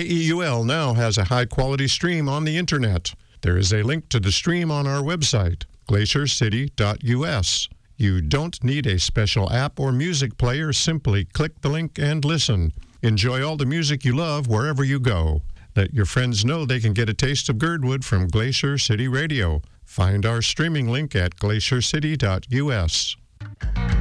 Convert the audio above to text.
KEUL now has a high-quality stream on the Internet. There is a link to the stream on our website, glaciercity.us. You don't need a special app or music player. Simply click the link and listen. Enjoy all the music you love wherever you go. Let your friends know they can get a taste of Girdwood from Glacier City Radio. Find our streaming link at glaciercity.us.